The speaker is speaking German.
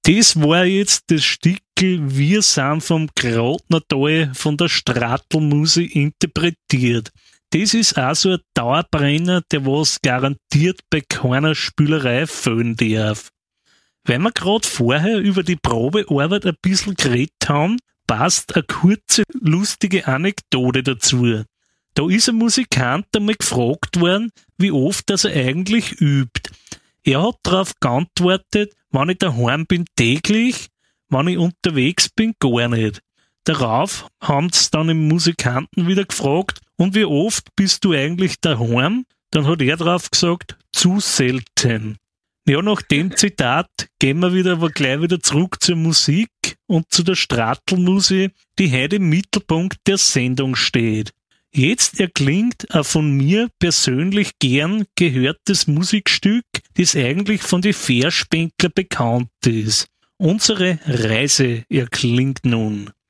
Das war jetzt das Stickel Wir sind vom Gratnertal von der Stratl-Musik interpretiert. Das ist auch so ein Dauerbrenner, der was garantiert bei keiner Spielerei fehlen darf. Weil wir gerade vorher über die Probearbeit ein bisschen geredet haben, passt eine kurze, lustige Anekdote dazu. Da ist ein Musikant einmal gefragt worden, wie oft er eigentlich übt. Er hat darauf geantwortet, wenn ich daheim bin täglich, wenn ich unterwegs bin gar nicht. Darauf haben sie dann den Musikanten wieder gefragt, und wie oft bist du eigentlich daheim? Dann hat er darauf gesagt, zu selten. Ja, nach dem Zitat gehen wir aber gleich wieder zurück zur Musik und zu der Stratl-Musik, die heute im Mittelpunkt der Sendung steht. Jetzt erklingt ein von mir persönlich gern gehörtes Musikstück, das eigentlich von den Verspänkler bekannt ist. Unsere Reise erklingt nun.